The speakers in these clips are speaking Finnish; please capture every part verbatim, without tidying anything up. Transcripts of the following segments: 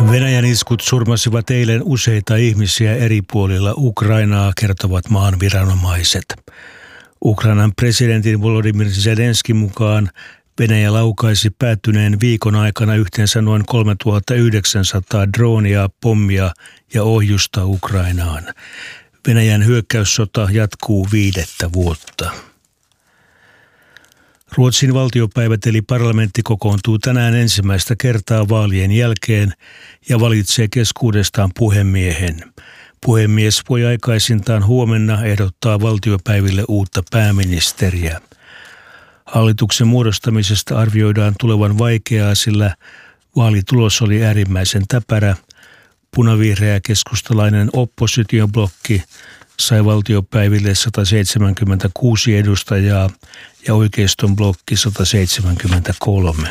Venäjän iskut surmasivat eilen useita ihmisiä eri puolilla Ukrainaa, kertovat maan viranomaiset. Ukrainan presidentin Volodymyr Zelenskyin mukaan Venäjä laukaisi päättyneen viikon aikana yhteensä noin kolmetuhattayhdeksänsataa droonia, pommia ja ohjusta Ukrainaan. Venäjän hyökkäyssota jatkuu viidettä vuotta. Ruotsin valtiopäivät eli parlamentti kokoontuu tänään ensimmäistä kertaa vaalien jälkeen ja valitsee keskuudestaan puhemiehen. Puhemies voi aikaisintaan huomenna ehdottaa valtiopäiville uutta pääministeriä. Hallituksen muodostamisesta arvioidaan tulevan vaikeaa, sillä vaalitulos oli äärimmäisen täpärä. Punavihreä keskustalainen oppositioblokki sai valtiopäiville sata seitsemänkymmentäkuusi edustajaa ja oikeiston blokki sata seitsemänkymmentäkolme.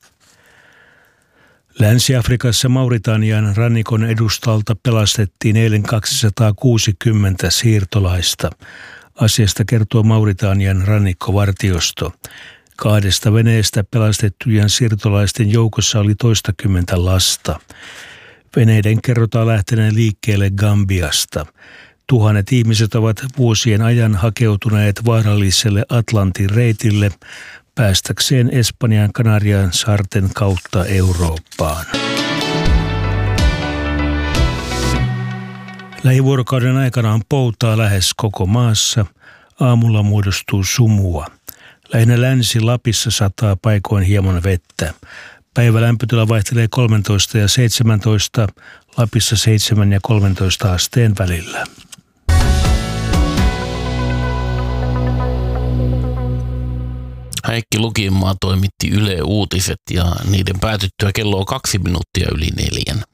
Länsi-Afrikassa Mauritanian rannikon edustalta pelastettiin eilen kaksisataakuusikymmentä siirtolaista. Asiasta kertoo Mauritanian rannikkovartiosto. Kahdesta veneestä pelastettujen siirtolaisten joukossa oli toistakymmentä lasta. Veneiden kerrotaan lähteneen liikkeelle Gambiasta. Tuhannet ihmiset ovat vuosien ajan hakeutuneet vaaralliselle Atlantin reitille päästäkseen Espanjan Kanarian saarten kautta Eurooppaan. Lähivuorokauden aikana on poutaa lähes koko maassa. Aamulla muodostuu sumua. Lähinnä Länsi-Lapissa sataa paikoin hieman vettä. Päivä lämpötila vaihtelee kolmetoista ja seitsemäntoista, Lapissa seitsemän ja kolmetoista asteen välillä. Heikki Lukimaa toimitti Yle Uutiset ja niiden päätyttyä kello on kaksi minuuttia yli neljän.